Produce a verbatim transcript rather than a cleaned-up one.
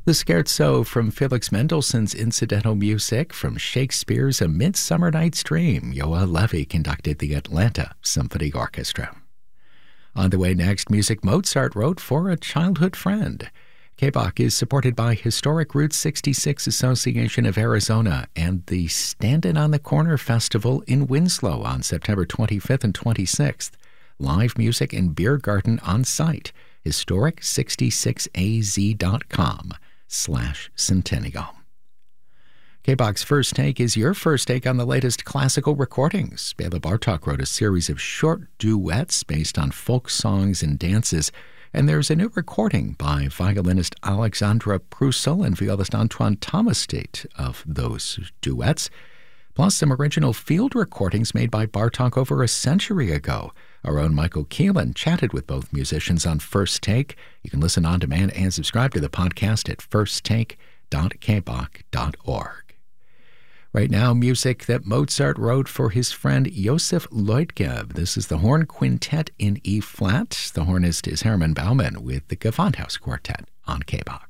The Scherzo from Felix Mendelssohn's incidental music from Shakespeare's A Midsummer Night's Dream. Yoa Levy conducted the Atlanta Symphony Orchestra. On the way next, music Mozart wrote for a childhood friend. K B O C is supported by Historic Route sixty-six Association of Arizona and the Standin' on the Corner Festival in Winslow on September twenty-fifth and twenty-sixth. Live music and beer garden on site. historic sixty-six a z dot com slash centennial. K B O C's First Take is your first take on the latest classical recordings. Bela Bartok wrote a series of short duets based on folk songs and dances, and there's a new recording by violinist Alexandra Prusel and violist Antoine Thomastate of those duets, plus some original field recordings made by Bartok over a century ago. Our own Michael Keelan chatted with both musicians on First Take. You can listen on demand and subscribe to the podcast at first take dot k b o c dot org. Right now, music that Mozart wrote for his friend Josef Leutgeb. This is the Horn Quintet in E-flat. The hornist is Hermann Baumann with the Gewandhaus Quartet on K B O C.